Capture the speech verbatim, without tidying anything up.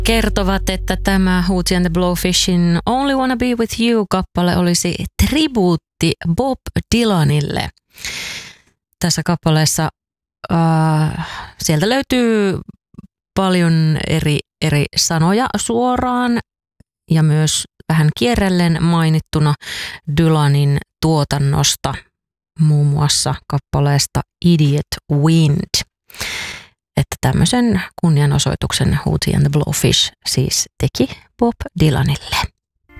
kertovat, että tämä Hootie and the Blowfishin Only Wanna Be With You-kappale olisi tribuutti Bob Dylanille. Tässä kappaleessa äh, sieltä löytyy paljon eri, eri sanoja suoraan ja myös vähän kierrellen mainittuna Dylanin tuotannosta, muun muassa kappaleesta Idiot Wind. Että tämmöisen kunnianosoituksen Hootie and the Blowfish siis teki Bob Dylanille.